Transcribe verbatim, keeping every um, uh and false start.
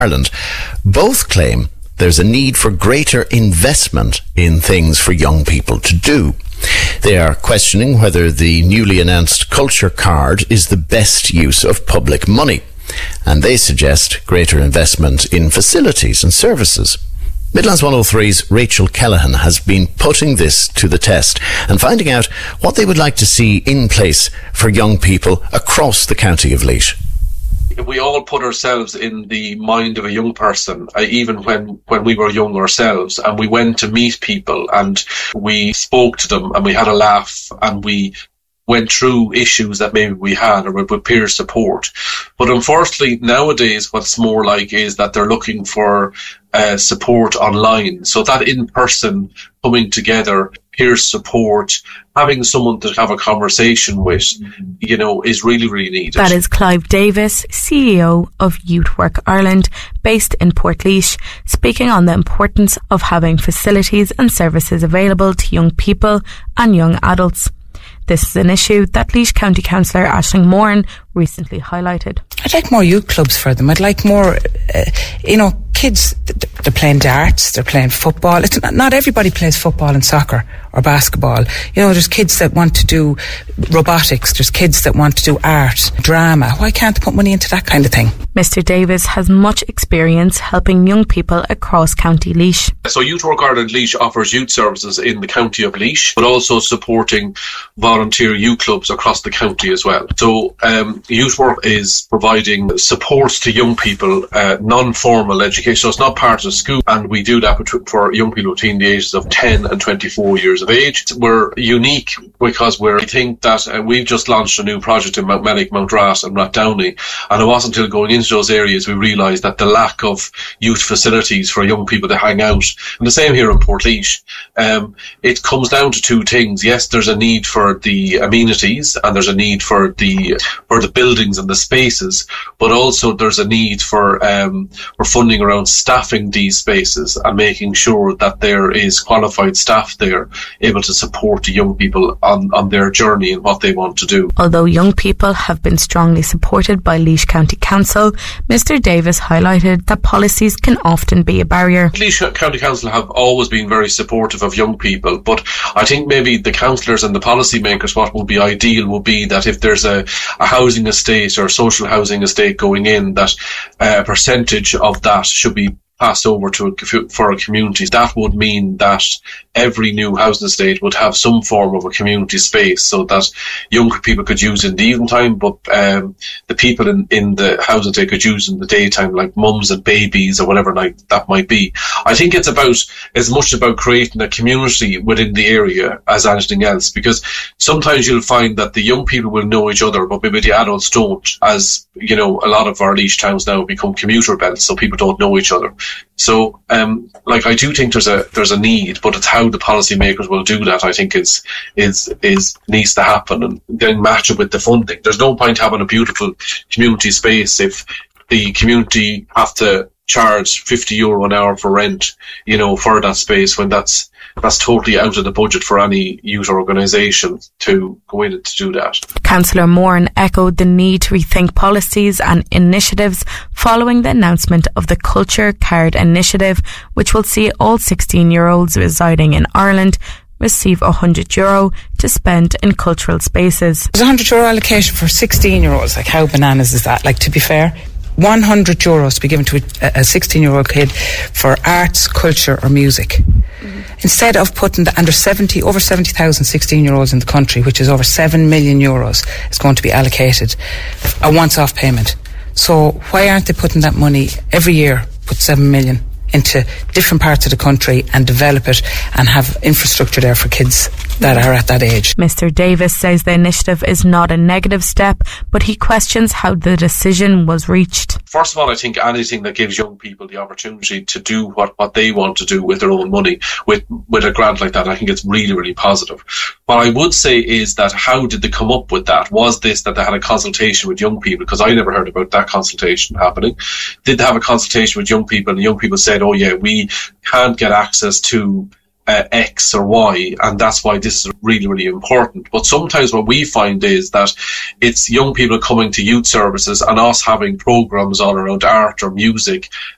Ireland. Both claim there's a need for greater investment in things for young people to do. They are questioning whether the newly announced Culture Card is the best use of public money, and they suggest greater investment in facilities and services. Midlands one oh three's Rachel Kellahan has been putting this to the test and finding out what they would like to see in place for young people across the county of Laois. If we all put ourselves in the mind of a young person, uh, even when, when we were young ourselves, and we went to meet people and we spoke to them and we had a laugh and we went through issues that maybe we had or with peer support. But unfortunately, nowadays, what's more like is that they're looking for uh, support online. So that in-person coming together, peer support, having someone to have a conversation with, you know, is really, really needed. That is Clive Davis, C E O of Youth Work Ireland, based in Portlaoise, speaking on the importance of having facilities and services available to young people and young adults. This is an issue that Laois County Councillor Aisling Moran recently highlighted. I'd like more youth clubs for them. I'd like more, uh, you know, kids, they're playing darts, they're playing football. It's not, not everybody plays football and soccer or basketball. You know, there's kids that want to do robotics, there's kids that want to do art, drama. Why can't they put money into that kind of thing? Mister Davis has much experience helping young people across County Laois. So Youth Work Ireland Laois offers youth services in the county of Laois, but also supporting volunteer youth clubs across the county as well. So um, Youth Work is providing support to young people, uh, non-formal education. So it's not part of school, and we do that for young people between the ages of ten and twenty-four years of age. We're unique because we're, I think that uh, we've just launched a new project in Mount Mellick, Mount Rat and Rathdowney, and it wasn't until going into those areas we realised that the lack of youth facilities for young people to hang out, and the same here in Portlaoise, um, it comes down to two things. Yes, there's a need for the amenities and there's a need for the for the buildings and the spaces, but also there's a need for um, for funding around staffing these spaces and making sure that there is qualified staff there able to support the young people on, on their journey and what they want to do. Although young people have been strongly supported by Laois County Council, Mister Davis highlighted that policies can often be a barrier. Laois County Council have always been very supportive of young people, but I think maybe the councillors and the policymakers, what would be ideal would be that if there's a, a housing estate or social housing estate going in, that a percentage of that should be passed over to a, for a community. That would mean that every new housing estate would have some form of a community space so that younger people could use in the evening time, but um, the people in, in the housing estate could use in the daytime, like mums and babies or whatever like that might be. I think it's about as much about creating a community within the area as anything else, because sometimes you'll find that the young people will know each other, but maybe the adults don't, as you know, a lot of our Laois towns now become commuter belts, so people don't know each other. So, um, like, I do think there's a there's a need, but it's how the policymakers will do that. I think is is is needs to happen, and then match it with the funding. There's no point having a beautiful community space if the community have to charge fifty euro an hour for rent, you know, for that space, when that's that's totally out of the budget for any youth organisation to go in and to do that. Councillor Moran echoed the need to rethink policies and initiatives following the announcement of the Culture Card initiative, which will see all sixteen-year-olds residing in Ireland receive one hundred euro to spend in cultural spaces. There's a one hundred euro allocation for sixteen-year-olds. Like, how bananas is that? Like, to be fair, one hundred euros to be given to a sixteen-year-old kid for arts, culture or music. Mm-hmm. Instead of putting the under seventy, over seventy thousand sixteen-year-olds in the country, which is over seven million euros, is going to be allocated a once-off payment. So why aren't they putting that money every year, put seven million into different parts of the country and develop it and have infrastructure there for kids that are at that age? Mister Davis says the initiative is not a negative step, but he questions how the decision was reached. First of all, I think anything that gives young people the opportunity to do what, what they want to do with their own money, with, with a grant like that, I think it's really, really positive. What I would say is that how did they come up with that? Was this that they had a consultation with young people? Because I never heard about that consultation happening. Did they have a consultation with young people and young people said, oh yeah, we can't get access to Uh, X or Y, and that's why this is really, really important. But sometimes what we find is that it's young people coming to youth services and us having programs all around art or music